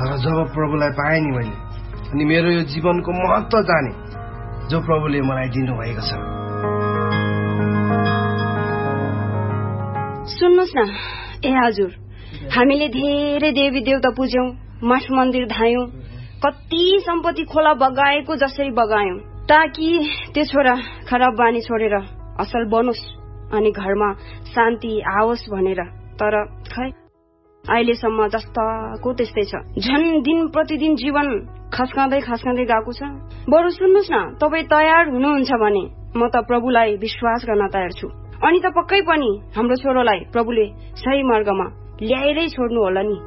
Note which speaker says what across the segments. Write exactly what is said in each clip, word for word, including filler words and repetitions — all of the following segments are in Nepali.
Speaker 1: तर जब प्रभुलाई पाएँ नि मैले, अनि मेरो यो जीवनको महत्त्व जाने जो प्रभुले मलाई दिनुभएको छ।
Speaker 2: सुन्नुहोस् न, ए हजुर, हामीले धेरै देवी देवता पुज्यौं, मठ मन्दिर धायौं, कति सम्पत्ति खोला बगाएको जसरी बगायौं, ताकि त्यो छोरा खराब बानी छोडेर असल बनोस् अनि घरमा शान्ति आओस् भनेर। तर खै अहिलेसम्म जस्ताको त्यस्तै छ। झन् दिन प्रतिदिन जीवन खस्काँदै खस्काँदै गएको छ। बरु सुन्नुहोस् न, तपाईँ तयार हुनुहुन्छ भने म त प्रभुलाई विश्वास गर्न तयार छु। अनि त पक्कै पनि हाम्रो छोरोलाई प्रभुले सही मार्गमा ल्याएरै छोड्नु होला नि।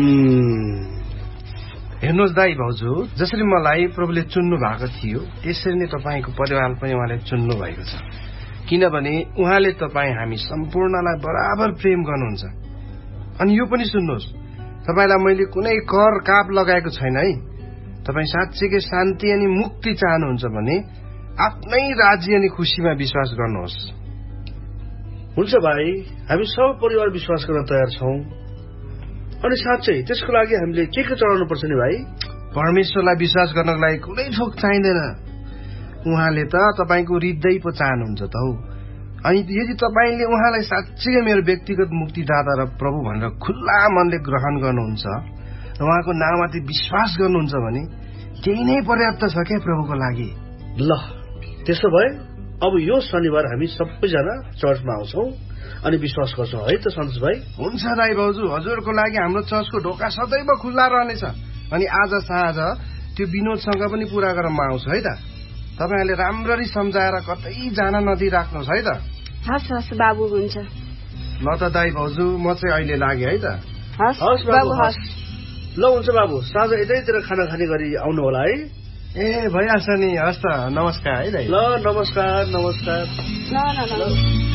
Speaker 1: हेर्नुहोस् दाई भाउजू, जसरी मलाई प्रभुले चुन्नु भएको थियो त्यसरी नै तपाईँको परिवार पनि उहाँले चुन्नु भएको छ। किनभने उहाँले तपाईँ हामी सम्पूर्णलाई बराबर प्रेम गर्नुहुन्छ। अनि यो पनि सुन्नुहोस्, तपाईँलाई मैले कुनै कर काप लगाएको छैन है। तपाईँ साँच्चैकै शान्ति अनि मुक्ति चाहनुहुन्छ भने आफ्नै राज्य अनि खुसीमा विश्वास गर्नुहोस्।
Speaker 3: हुन्छ भाइ, हामी सब परिवार विश्वास गर्न तयार छौं। अनि साँच्चै त्यसको लागि हामीले के के चढाउनु पर्छ नि भाइ?
Speaker 1: परमेश्वरलाई विश्वास गर्नको लागि कुनै थोक चाहिँदैन। उहाँले त तपाईँको हृदय पो चाहनुहुन्छ त हौ। अनि यदि तपाईँले उहाँलाई साँच्चै मेरो व्यक्तिगत मुक्तिदाता र प्रभु भनेर खुल्ला मनले ग्रहण गर्नुहुन्छ र उहाँको नाममाथि विश्वास गर्नुहुन्छ भने त्यही नै पर्याप्त छ क्या प्रभुको लागि।
Speaker 3: ल, त्यसो भए अब यो शनिबार हामी सबैजना चर्चमा आउँछौं अनि विश्वास गर्छौं है त सन्तोष भाइ?
Speaker 1: हुन्छ दाइ भाउजू, हजुरको लागि हाम्रो चर्चको ढोका सदैव खुल्ला रहनेछ। अनि आज साँझ त्यो विनोदसँग पनि पूरा गरेर म आउँछु है त। तपाईँहरूले राम्ररी सम्झाएर कतै जान नदिइराख्नुहोस् है त।
Speaker 2: हस् हस् बाबु, हुन्छ।
Speaker 1: ल त दाइ भाउजू, म चाहिँ अहिले लागे है त।
Speaker 2: हस् बाबु, हस्।
Speaker 3: ल हुन्छ बाबु, साँझ यतैतिर खाना खाने गरी आउनु होला है।
Speaker 1: ए भइहाल्छ नि। हस् त, नमस्कार है दाइ।
Speaker 3: ल नमस्कार नमस्कार।
Speaker 2: ल ल ल।